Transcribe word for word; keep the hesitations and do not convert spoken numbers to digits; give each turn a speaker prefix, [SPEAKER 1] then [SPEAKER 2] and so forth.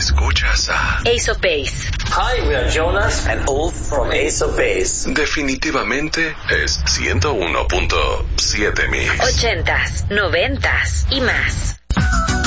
[SPEAKER 1] Escuchas a
[SPEAKER 2] Ace of Base.
[SPEAKER 3] Hi, we are Jonas and Ulf from Ace of Base.
[SPEAKER 1] Definitivamente es ciento uno punto siete Mix.
[SPEAKER 2] Ochentas, noventas y más.